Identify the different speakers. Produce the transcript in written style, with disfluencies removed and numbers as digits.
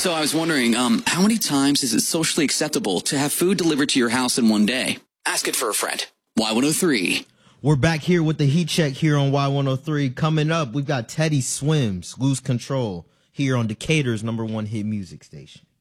Speaker 1: So I was wondering, how many times is it socially acceptable to have food delivered to your house in one day? Ask it for a friend. Y103.
Speaker 2: We're back here with the Heat Check here on Y103. Coming up, we've got Teddy Swims, Lose Control, here on Decatur's #1 hit music station.